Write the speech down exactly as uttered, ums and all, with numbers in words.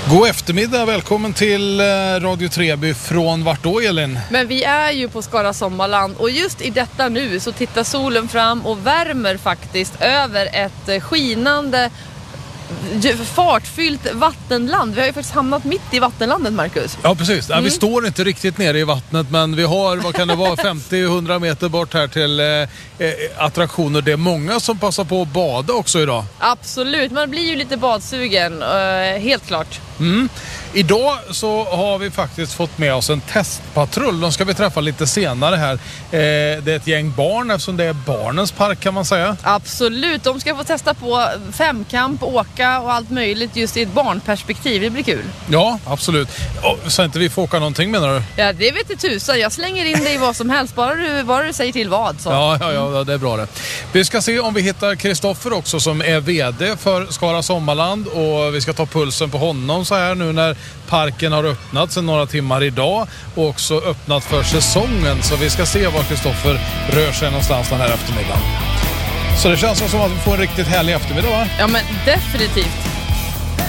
God eftermiddag, välkommen till Radio Treby. Från vart då, Elin? Men vi är ju på Skara Sommarland och just i detta nu så tittar solen fram och värmer faktiskt över ett skinande, fartfyllt vattenland. Vi har ju faktiskt hamnat mitt i vattenlandet, Marcus. Ja, precis. Mm. Ja, vi står inte riktigt nere i vattnet, men vi har, vad kan det vara, femtio till hundra meter bort här till eh, attraktioner. Det är många som passar på att bada också idag. Absolut, man blir ju lite badsugen, eh, helt klart. Mm. Idag så har vi faktiskt fått med oss en testpatrull. De ska vi träffa lite senare här. Eh, det är ett gäng barn, eftersom det är barnens park kan man säga. Absolut, de ska få testa på femkamp, åka och allt möjligt just i ett barnperspektiv. Det blir kul. Ja, absolut. Och, så inte vi får åka någonting, menar du? Ja, det vet du tusan. Jag slänger in dig i vad som helst. Bara du, bara du säger till vad. Så. Ja, ja, ja, det är bra det. Vi ska se om vi hittar Kristoffer också, som är vd för Skara Sommarland. Och vi ska ta pulsen på honom så här nu när parken har öppnat sedan några timmar idag. Och också öppnat för säsongen. Så vi ska se var Kristoffer rör sig någonstans den här eftermiddagen. Så det känns som att vi får en riktigt härlig eftermiddag, va? Ja, men definitivt.